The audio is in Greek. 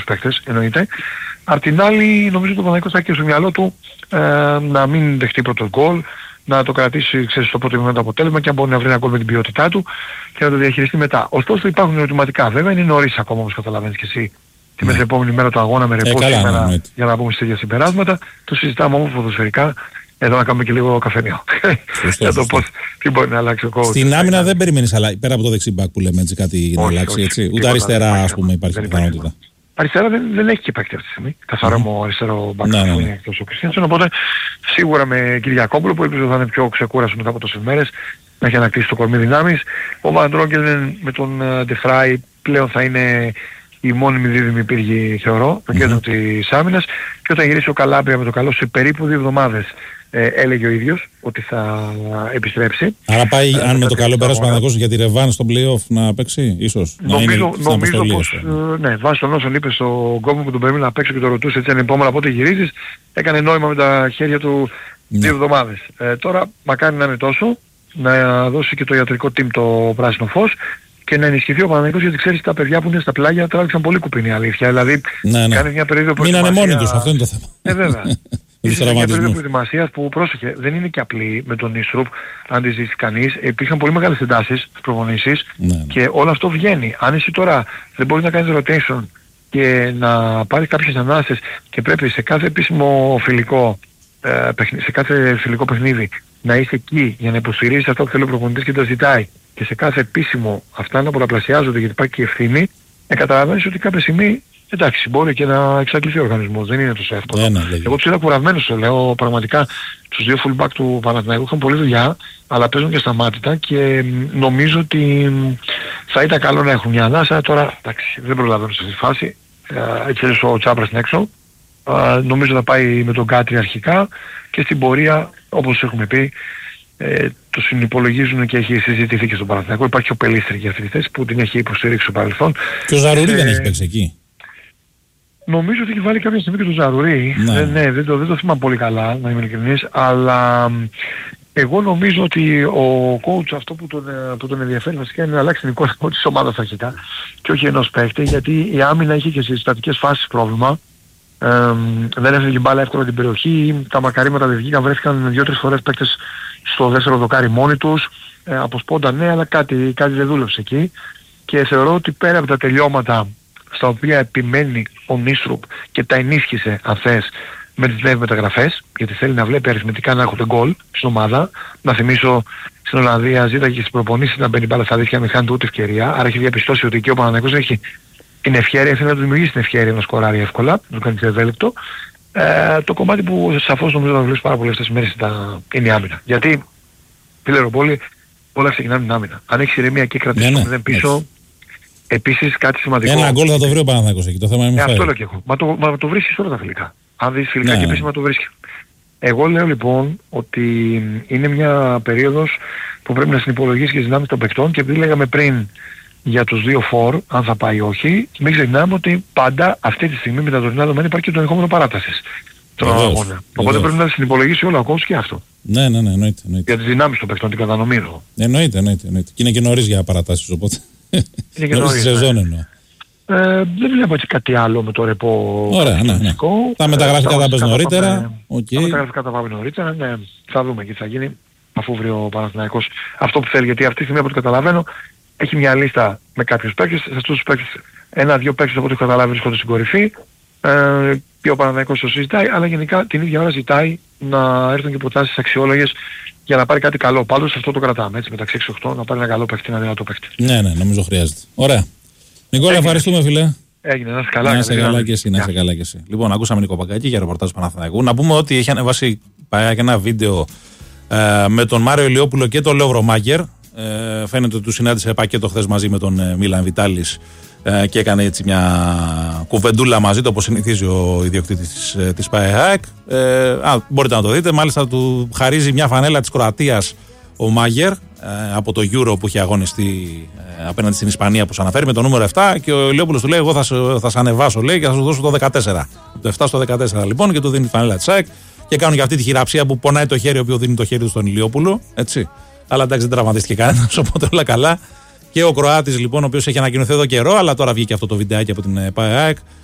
τους παίκτες, εννοείται. Απ' την άλλη νομίζω ότι ο Παναθηναϊκός θα έχει στο μυαλό του να μην δεχτεί πρώτο γκολ, να το κρατήσει, ξέρεις, στο πρώτο moment το αποτέλεσμα και αν μπορεί να βρει ένα γκολ με την ποιότητά του και να το διαχειριστεί μετά. Ωστόσο υπάρχουν ερωτηματικά. Βέβαια είναι νωρίς ακόμα, όπως καταλαβαίνεις και εσύ, τη μεθεπόμενη μέρα του αγώνα με ρεπό σήμερα για να πούμε στις ίδιες συμπεράσματα. Το συζητάμε όμως ποδοσφαιρικά. Εδώ να κάνουμε και λίγο καφενείο. Για το πώς, τι μπορεί να αλλάξει ο coach. Στην άμυνα δεν περιμένεις αλλαγή, πέρα από το δεξιμπάκ που λέμε έτσι κάτι να αλλάξει, έτσι. Ούτε αριστερά, ας πούμε, υπάρχει πιθανότητα. Αριστερά δεν έχει και παίκτη αυτή τη στιγμή. Καθαρό αριστερό μπακ που είναι εκτός ο Κριστιάνσον. Οπότε σίγουρα με Κυριακόπουλο που ελπίζω θα είναι πιο ξεκούραστο μετά από τόσες μέρες, να έχει ανακτήσει το κορμί δυνάμεις. Ο Βαντρόγκελεν με τον Ντεφράι πλέον θα είναι η μόνιμη δίδυμη πύργη, θεωρώ, το κέντρο της άμυνας. Και όταν γυρίσει ο Καλάμπρια με το καλό σε περίπου 2 εβδομάδες, έλεγε ο ίδιος ότι θα επιστρέψει. Άρα πάει, αν με το καλό περάσει ο Παναθηναϊκός για τη ρεβάν στο play-off να παίξει, ίσως. Νομίζω πως, ναι, βάσει των όσων είπε στον κόσμο που τον περίμενε να παίξει και το ρωτούσε έτσι ανεπόμενα πότε γυρίζεις, έκανε νόημα με τα χέρια του 2 εβδομάδες. Τώρα μακάρι να είναι τόσο, να δώσει και το ιατρικό team το πράσινο φως και να ενισχυθεί ο Παναθηναϊκός, γιατί ξέρεις τα παιδιά που είναι στα πλάγια τράβηξαν πολύ κουπίνη, αλήθεια. Δηλαδή κάνει μια περίοδο προετοιμασίας. Μείνανε μόνοι τους, αυτό είναι το θέμα. Βέβαια. Ίσως μια περίοδο προετοιμασίας που πρόσεχε, δεν είναι και απλή με τον Ίστρουπ, αν τη ζήσει κανείς. Υπήρχαν πολύ μεγάλες εντάσεις στις προπονήσεις και όλο αυτό βγαίνει. Αν εσύ τώρα δεν μπορείς να κάνεις rotation και να πάρεις κάποιες ανάσες και πρέπει σε κάθε επίσημο φιλικό, σε κάθε φιλικό παιχνίδι να είσαι εκεί για να υποστηρίζεις αυτό που θέλει ο προπονητής και τα ζητάει και σε κάθε επίσημο αυτά να πολλαπλασιάζονται γιατί υπάρχει και ευθύνη, καταλαβαίνεις ότι κάποια στιγμή εντάξει, μπορεί και να εξαντληθεί ο οργανισμός, δεν είναι τόσο εύκολο. Εγώ τους είδα κουρασμένους, το λέω πραγματικά, τους 2 fullback του Παναθηναϊκού είχαν πολλή δουλειά, αλλά παίζουν και σταμάτητα και νομίζω ότι θα ήταν καλό να έχουν μια ανάσα. Τώρα, εντάξει, δεν προλαβαίνω σε αυτή τη φάση, έτσι έλειψε ο Τσάπρας στην έξω. Νομίζω θα πάει με τον Κάτρι αρχικά και στην πορεία, όπως έχουμε πει, το συνυπολογίζουν και έχει συζητηθεί και στον Παναθηναϊκό. Υπάρχει ο Πελίστρη για αυτή τη θέση που την έχει υποστηρίξει στο παρελθόν. Και ο Ζαρουρί δεν έχει παίξει εκεί. Νομίζω ότι έχει βάλει κάποια στιγμή και το Ζαρουρί. Ναι, δεν το θυμάμαι πολύ καλά, να είμαι ειλικρινής, αλλά εγώ νομίζω ότι ο coach αυτό που τον ενδιαφέρει βασικά είναι να αλλάξει την εικόνα της ομάδας αρχικά και όχι ενός παίκτη, γιατί η άμυνα είχε και στις στατικές φάσεις πρόβλημα. Δεν έφυγε μπάλα εύκολα την περιοχή, τα μακαρήματα δεν βγήκαν, βρέθηκαν 2-3 φορές παίκτες στο δεύτερο δοκάρι μόνοι τους, από σπόντα ναι, αλλά κάτι δεν δούλεψε εκεί και θεωρώ ότι πέρα από τα τελειώματα στα οποία επιμένει ο Νίστρουπ και τα ενίσχυσε αν θες με τις νέες μεταγραφές, γιατί θέλει να βλέπει αριθμητικά να έχουν γκολ στην ομάδα. Να θυμίσω στην Ολλανδία ζήταγε και στις προπονήσεις να μπαίνει μπάλα στα δίχτυα, να μην χάνει ούτε ευκαιρία, άρα έχει διαπιστώσει ότι και ο Παναθηναϊκός έχει την ευκαιρία, θέλει να του δημιουργήσει την ευκαιρία να σκοράρει εύκολα, να το κάνει πιο ευέλικτο. Το κομμάτι που σαφώς νομίζω να δουλεύει πάρα πολλές αυτές τις μέρες είναι η άμυνα. Γιατί, Πιλεροπόλη, όλα ξεκινάνε την άμυνα. Αν έχεις ηρεμία και κρατήσεις το 0 πίσω, επίσης κάτι σημαντικό. Ένα γκολ θα το βρει ο Παναθηναϊκός εκεί, το θέμα είναι αυτό λέω και εγώ. Μα το βρίσκεις όλα τα φιλικά. Αν δεις φιλικά και επίσημα το βρίσκεις. Εγώ λέω λοιπόν ότι είναι μια περίοδος που πρέπει να συνυπολογίσει και τις δυνάμεις των παικτών και επειδή λέγαμε πριν για τους 2 φορ, αν θα πάει ή όχι, μην ξεχνάμε ότι πάντα αυτή τη στιγμή με τα τωρινά δεδομένα υπάρχει και το ενδεχόμενο παράτασης των αγώνα. Οπότε πρέπει να συνυπολογίσει όλο ο coach και αυτό. Ναι, εννοείται. Για τις δυνάμεις των παικτών, την κατανομή εννοώ. Εννοείται. Και είναι και νωρίς για παρατάσεις, οπότε. Είναι και νωρίς σεζόν εννοώ. Δεν βλέπω έτσι κάτι άλλο με το ρεπό. Ωραία, ναι. Τα μεταγραφικά θα πες νωρίτερα. Τα μεταγραφικά θα πάμε νωρίτερα, ναι. Θα δούμε και τι θα γίνει αφού βρει ο Παναθηναϊκός αυτό που θέλει. Γιατί αυτή τη στιγμή από ό,τι καταλαβαίνω έχει μια λίστα με κάποιους παίκτες. Σε αυτούς τους παίκτες 1-2 παίκτες από ό,τι έχω καταλάβει βρίσκονται στην κορυφή. Και ο Παναθηναϊκός το συζητάει, αλλά γενικά την ίδια ώρα ζητάει να έρθουν και προτάσεις αξιόλογες για να πάρει κάτι καλό. Πάντως αυτό το κρατάμε, έτσι, μεταξύ 6-8 να πάρει ένα καλό παίκτη, ένα δυνατό παίκτη. Ναι, νομίζω χρειάζεται. Ωραία. Νικόλα, ευχαριστούμε φίλε. Έγινε, να είσαι καλά. Να είσαι καλά και εσύ, Λοιπόν, ακούσαμε Νίκο Παγκάκη για ρεπορτάζ του Παναθηναϊκού. Να πούμε ότι έχει ανεβάσει και ένα βίντεο με τον Μάριο Ηλιόπουλο και τον Λέο Βρωμάκερ. Φαίνεται ότι του συνάντησε πακέτο χθες μαζί με τον Μίλαν Βιτάλης και έκανε έτσι μια κουβεντούλα μαζί του, όπως συνηθίζει ο ιδιοκτήτης της ΠΑΕΑΕΚ. Μπορείτε να το δείτε. Μάλιστα του χαρίζει μια φανέλα της Κροατίας ο Μάγερ από το Euro που είχε αγωνιστεί απέναντι στην Ισπανία που σου αναφέρει με το νούμερο 7 και ο Ηλιόπουλος του λέει εγώ θα σε ανεβάσω λέει και θα σου δώσω το 14. Το 7 στο 14 λοιπόν και του δίνει τη φανέλα της ΑΕΚ και κάνουν και αυτή τη χειραψία που πονάει το χέρι ο οποίος δίνει το χέρι του στον Ηλιόπουλο, έτσι. Αλλά εντάξει, δεν τραυματίστηκε κανένας, οπότε όλα καλά. Και ο Κροάτης λοιπόν, ο οποίος έχει ανακοινωθεί εδώ καιρό, αλλά τώρα βγήκε αυτό το βιντεάκι από την ΠΑΕΑΕΚ,